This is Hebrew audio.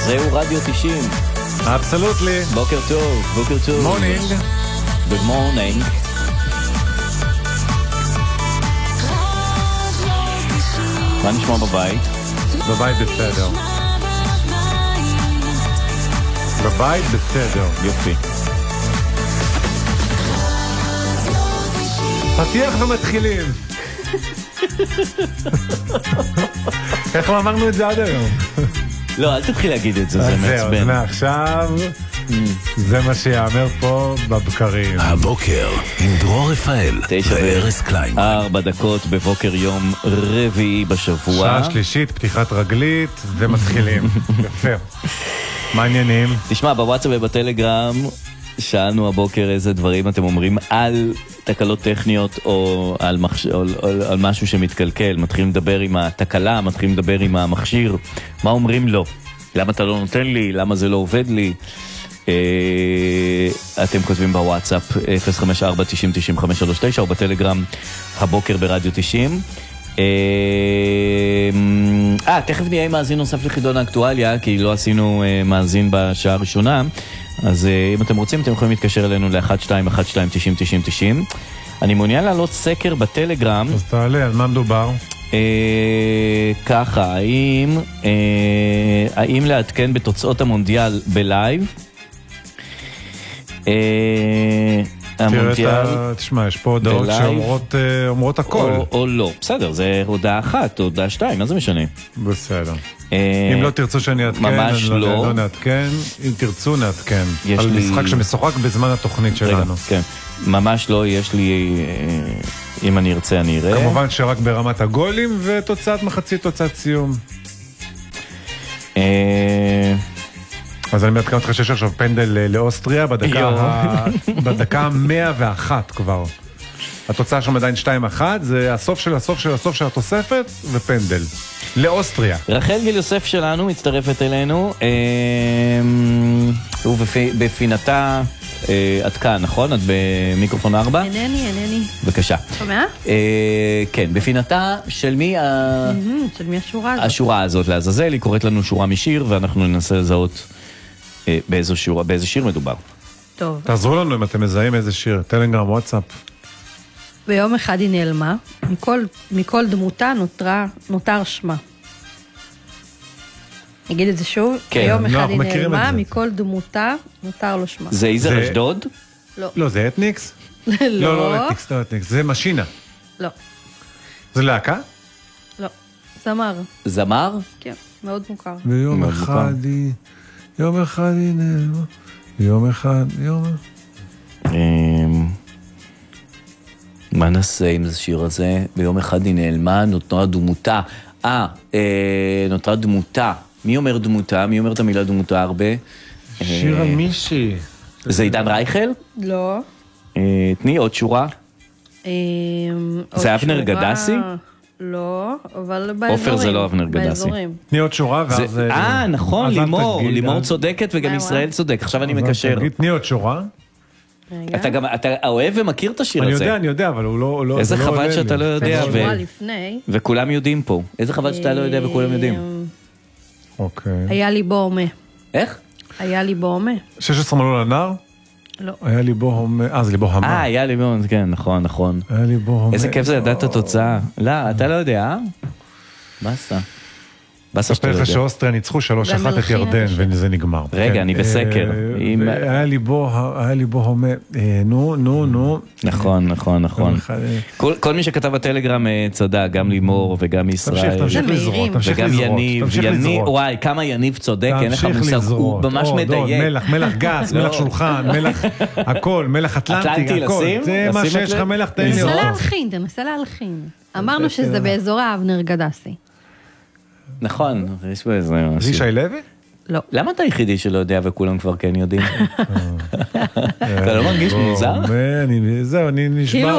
זהו רדיו 90. אבסולוטלי. בוקר טוב, בוקר טוב. מורנינג. Good morning. מה נשמע בבית? בבית בסדר. בבית בסדר. יופי. פתיח ומתחילים. איך לא אמרנו את זה עד היום? לא, אל תתחיל להגיד את זה, זה מעצבן. זהו, מעכשיו זה מה שיאמר פה בבקרים. הבוקר עם דרור רפאל וארז קליין. 4 דקות בבוקר יום רביעי בשבוע. שעה שלישית, פתיחת רגלית ומתחילים. יפה. מעניינים. תשמע, בוואטסאפ ובטלגרם שאלנו הבוקר איזה דברים אתם אומרים על תקלות טכניות או על משהו שמתקלקל. מתחילים לדבר עם התקלה, מתחילים לדבר עם המכשיר. מה אומרים לו? למה אתה לא נותן לי? למה זה לא עובד לי? אתם כותבים בוואטסאפ 054-90-90-539 או בטלגרם הבוקר ברדיו 90. תכף נהיה מאזין נוסף לחידון האקטואליה, כי לא עשינו מאזין בשעה הראשונה. אז אם אתם רוצים, אתם יכולים להתקשר אלינו ל-1212-90-90-90. אני מעוניין לעלות סקר בטלגרם. אז תעלה, על מה מדובר? ככה, האם לעדכן בתוצאות המונדיאל בלייב? תשמע, יש פה הודעות שאומרות הכל. או לא, בסדר, זה הודעה אחת, הודעה 2, מה זה משנה? בסדר. אם לא תרצו שאני אעדכן, ממש לא נעדכן. אם תרצו נעדכן. על משחק שמשוחק בזמן התוכנית שלנו. כן, ממש לא, יש לי, אם אני ארצה אני אראה. כמובן שרק ברמת הגולים ותוצאת מחצית, תוצאת סיום. אז אני מעדכן אותך שיש עכשיו פנדל לאוסטריה בדקה 101 כבר. התוצאה שם עדיין 2-1, זה הסוף של הסוף של הסוף של התוספת ופנדל לאוסטריה. רחל גיל יוסף שלנו מצטרפת אלינו, ובפינתה את כאן, נכון? את במיקרופון 4? אינני. בבקשה. שומע? כן, בפינתה של מי? של מי השורה הזאת? השורה הזאת לעזאזל, היא קוראת לנו שורה משיר, ואנחנו ננסה לזהות באיזה שיר מדובר. טוב. תעזרו לנו אם אתם מזהים איזה שיר, טלגרם, וואטסאפ. ביום אחד היא נעלמה, מכל דמותה נותר שמה. נגיד את זה שוב, ביום אחד היא נעלמה, מכל דמותה נותר לו שמה. זה איזר אשדוד? לא. לא, זה אתניקס? לא. לא אתניקס, זה משינה. לא. זה להקה? לא. זמר. זמר? כן, מאוד מוכר. ביום אחד היא נעלמה, ביום אחד. מה נעשה עם השיר הזה? ביום אחד היא נעלמה, נותרה דמותה. נותרה דמותה. מי אומר דמותה? מי אומר את המילה דמותה הרבה? שיר על מישהי. זה עידן רייכל? לא. תני עוד שורה. זה אבנר גדסי? לא, אבל באזורים. אופר זה לא אבנר גדסי. תני עוד שורה ואז... נכון, לימור צודקת וגם ישראל צודק. עכשיו אני מקשר. תני עוד שורה. אתה אוהב ומכיר את השיר הזה. אני יודע, אבל הוא לא... איזה חבל שאתה לא יודע, וכולם יודעים פה. איזה חבל שאתה לא יודע וכולם יודעים. אוקיי. היה לי בו הומה. איך? היה לי בו הומה. 16 מלול הנער? לא. היה לי בו הומה. זה לי בו המה. היה לי בו, כן, נכון. היה לי בו הומה. איזה כיף זה לדעת את התוצאה. לא, אתה לא יודע, מה עשה? ספר לך שאוסטריה ניצחו 3-1 את ירדן, וזה נגמר. רגע, אני בסקר. היה לי בו הומה. נו. נכון. כל מי שכתב בטלגרם צדק, גם לימור וגם ישראל. תמשיך לזרוע. וגם יניב. וואי, כמה יניב צודק, אין לך מושג, הוא ממש מדייק. מלח גס, מלח שולחן, מלח הכל, מלח אטלנטי, הכל. זה מה שיש לך מלח, תן לי אותו. תנסה להלחין. אמרנו שזה באזור אבנר גדסי. נכון, יש פה איזה משהו. זה ישי לוי? לא. למה אתה היחידי שלא יודע וכולם כבר כן יודעים? אתה לא מרגיש מוזר? זהו, אני נשבע.